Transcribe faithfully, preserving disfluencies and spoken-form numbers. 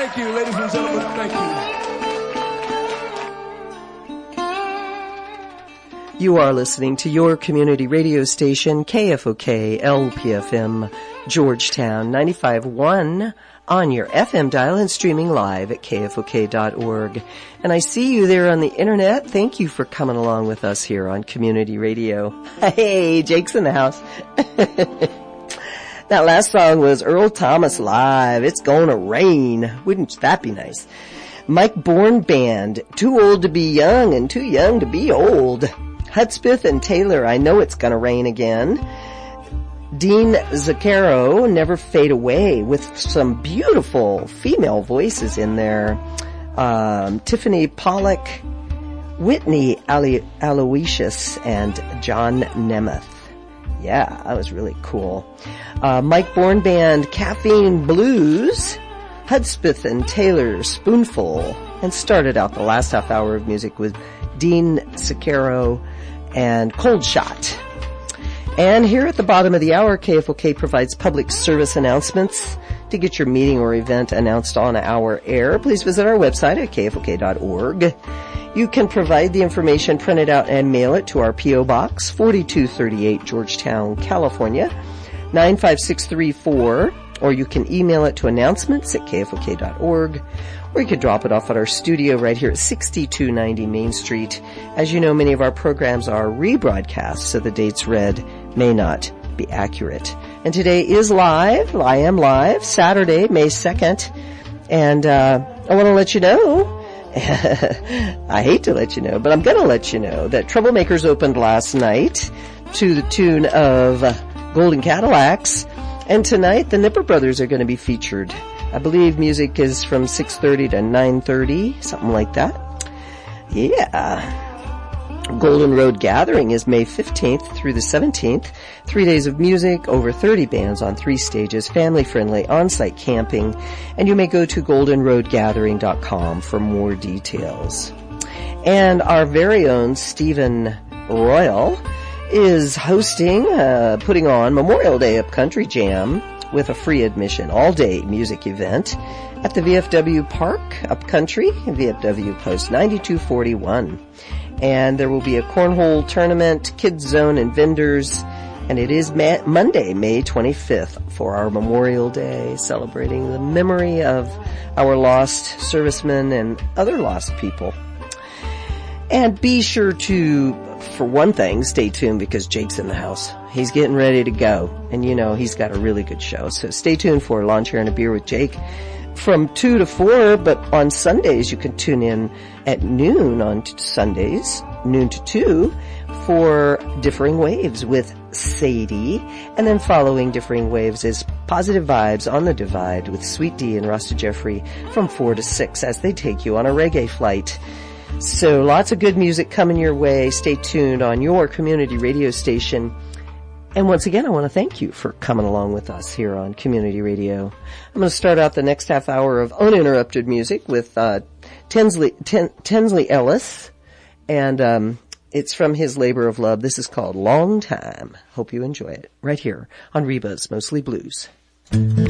Thank you, ladies and gentlemen. Thank you. You are listening to your community radio station, K F O K L P F M, Georgetown, ninety-five point one on your F M dial and streaming live at K F O K dot org. And I see you there on the internet. Thank you for coming along with us here on Community Radio. Hey, Jake's in the house. That last song was Earl Thomas Live. It's Gonna Rain. Wouldn't that be nice? Mike Bourne Band, Too Old to Be Young and Too Young to Be Old. Hudspeth and Taylor, I Know It's Gonna Rain Again. Dean Zaccaro, Never Fade Away, with some beautiful female voices in there. Um, Tiffany Pollock, Whitney Ale- Aloysius, and John Nemeth. Yeah, that was really cool. Uh, Mike Bourne Band, Caffeine Blues, Hudspeth and Taylor, Spoonful, and started out the last half hour of music with Dean Zaccaro and Cold Shot. And here at the bottom of the hour, K F O K provides public service announcements. To get your meeting or event announced on our air, please visit our website at K F O K dot org. You can provide the information printed out and mail it to our P O Box, forty-two thirty-eight, Georgetown, California, nine five six three four, or you can email it to announcements at K F O K dot org, or you could drop it off at our studio right here at sixty-two ninety Main Street. As you know, many of our programs are rebroadcast, so the dates read may not be accurate. And today is live. I am live, Saturday, May second. And uh I want to let you know, I hate to let you know, but I'm going to let you know that Troublemakers opened last night to the tune of Golden Cadillacs. And tonight, the Nipper Brothers are going to be featured. I believe music is from six thirty to nine thirty, something like that. Yeah. Golden Road Gathering is May fifteenth through the seventeenth. Three days of music, over thirty bands on three stages, family-friendly, on-site camping, and you may go to golden road gathering dot com for more details. And our very own Stephen Royal is hosting, uh, putting on Memorial Day Upcountry Jam with a free admission all-day music event at the V F W Park Upcountry, V F W Post ninety-two forty-one. And there will be a cornhole tournament, kids zone, and vendors. And it is Ma- Monday, May twenty-fifth, for our Memorial Day, celebrating the memory of our lost servicemen and other lost people. And be sure to, for one thing, stay tuned because Jake's in the house. He's getting ready to go. And you know, he's got a really good show. So stay tuned for Lawn Chair and a Beer with Jake from two to four, but on Sundays you can tune in at noon on t- Sundays, noon to two, for Differing Waves with Sadie. And then following Differing Waves is Positive Vibes on the Divide with Sweet D and Rasta Jeffrey from four to six as they take you on a reggae flight. So lots of good music coming your way. Stay tuned on your community radio station. And once again, I want to thank you for coming along with us here on Community Radio. I'm going to start out the next half hour of uninterrupted music with uh, Tinsley, Ten, Tinsley Ellis, and um, it's from his Labor of Love. This is called Long Time. Hope you enjoy it right here on Reba's Mostly Blues.